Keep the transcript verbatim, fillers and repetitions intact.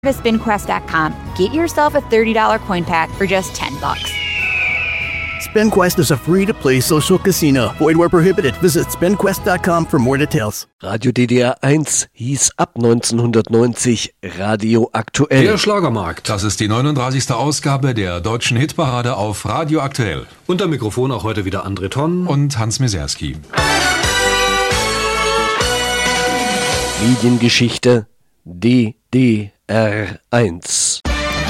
spin quest dot com. Get yourself a thirty dollars coin pack for just ten bucks. SpinQuest is a free-to-play social casino. Void where prohibited. Visit spin quest dot com for more details. Radio D D R eins hieß ab neunzehnhundertneunzig Radio Aktuell. Der Schlagermarkt. Das ist die neununddreißigste Ausgabe der deutschen Hitparade auf Radio Aktuell. Unter Mikrofon auch heute wieder André Tonn und Hans Mieserski. Mediengeschichte D D R eins.